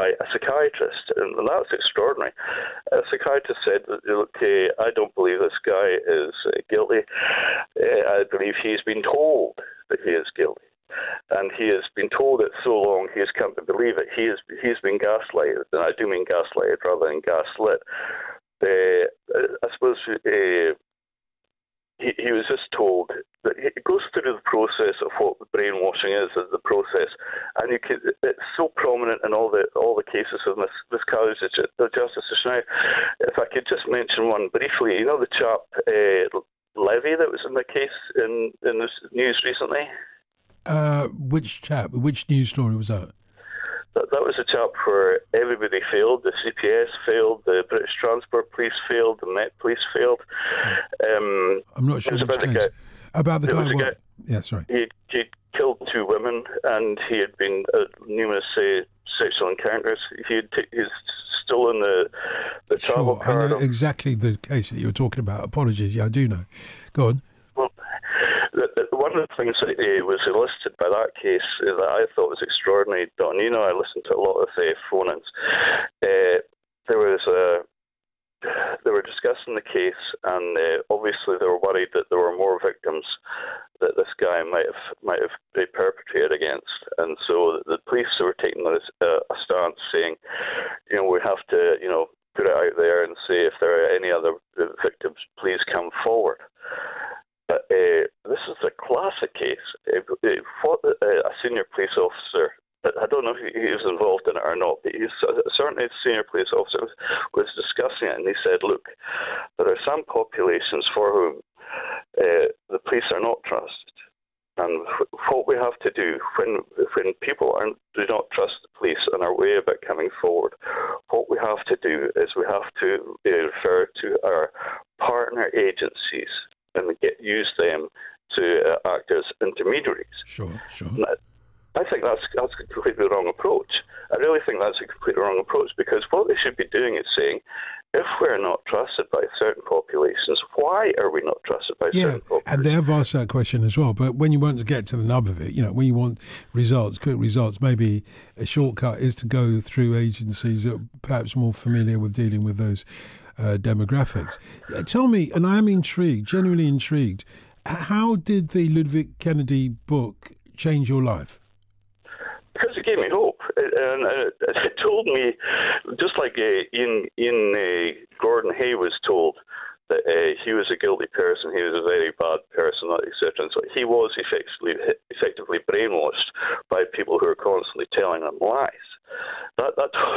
by a psychiatrist, and that's extraordinary. A psychiatrist said, look, I don't believe this guy is guilty. I believe he's been told that he is guilty. And he has been told it so long he has come to believe it. He's been gaslighted, and I do mean gaslighted rather than gaslit. I suppose he was just told that it goes through the process of what brainwashing is the process, and it's so prominent in all the cases of miscarriage of justice. Now, if I could just mention one briefly, you know the chap Levy that was in the case in the news recently. Which chap? Which news story was that? That was a chap where everybody failed. The CPS failed, the British Transport Police failed, the Met Police failed. I'm not sure which case. About the guy. Yeah, sorry. He'd killed 2 women, and he had been numerous sexual encounters. He's still in the travel corridor. I know exactly the case that you were talking about. Apologies. Yeah, I do know. Go on. Well, one of the things that was elicited by that case that I thought was extraordinary, Don, you know, I listened to a lot of phone-ins. They were discussing the case, and obviously they were worried that there were more victims that this guy might have been perpetrated against, and so the police were taking a stance saying, you know, we have to, you know, put it out there and say if there are any other victims, please come forward. But this is a classic case. A senior police officer, I don't know if he was involved in it or not, but certainly a senior police officer was discussing it, and he said, look, there are some populations for whom the police are not trusted. And what we have to do when people do not trust the police and are wary about coming forward, what we have to do is we have to refer to our partner agencies and use them to act as intermediaries. Sure. I think that's a completely wrong approach. I really think that's a completely wrong approach, because what they should be doing is saying, if we're not trusted by certain populations, why are we not trusted by certain populations? And they have asked that question as well. But when you want to get to the nub of it, you know, when you want results, quick results, maybe a shortcut is to go through agencies that are perhaps more familiar with dealing with those demographics. Tell me, and I am intrigued, genuinely intrigued, how did the Ludwig Kennedy book change your life? Because it gave me hope, and it told me, just like Ian Gordon Hay was told that he was a guilty person, he was a very bad person, etc. And so he was effectively brainwashed by people who are constantly telling him lies. That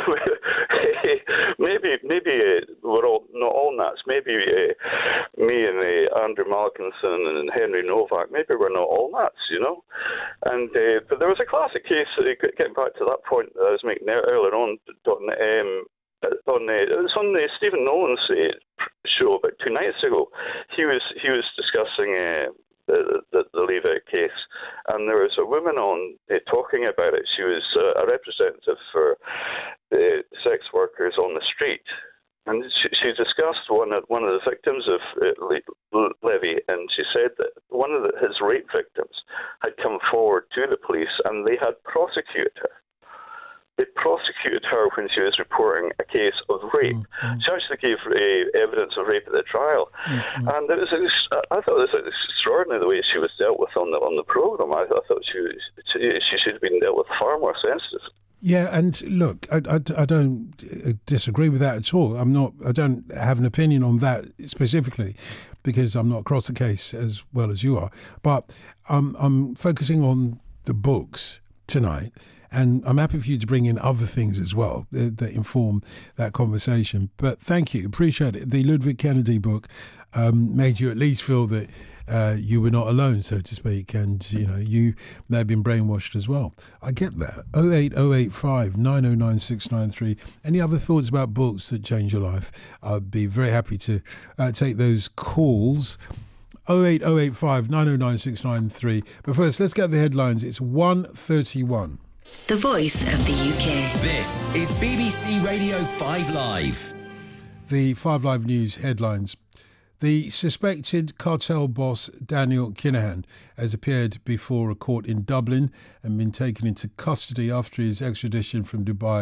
maybe we're all not all nuts. Maybe me and Andrew Malkinson and Henry Novak, maybe we're not all nuts, you know. And but there was a classic case. Getting back to that point that I was making earlier on, it was on Stephen Nolan's show about 2 nights ago. He was discussing the Levi case, and there was a woman on talking about it. She was a representative for the sex workers on the street, and she discussed one of the victims of Levy, and she said that one of his rape victims had come forward to the police, and they had prosecuted her. They prosecuted her when she was reporting a case of rape. Mm-hmm. She actually gave evidence of rape at the trial, and I thought it was extraordinary the way she was dealt with on the program. I thought she should have been dealt with far more sensitive. Yeah, and look, I don't disagree with that at all. I don't have an opinion on that specifically, because I'm not across the case as well as you are. But I'm focusing on the books tonight. And I'm happy for you to bring in other things as well that inform that conversation. But thank you. Appreciate it. The Ludwig Kennedy book made you at least feel that you were not alone, so to speak. And, you know, you may have been brainwashed as well. I get that. 08085 909 693. Any other thoughts about books that change your life? I'd be very happy to take those calls. 08085 909 693. But first, let's get the headlines. It's 1:31. The Voice of the UK. This is BBC Radio 5 Live. The 5 Live News headlines. The suspected cartel boss Daniel Kinahan has appeared before a court in Dublin and been taken into custody after his extradition from Dubai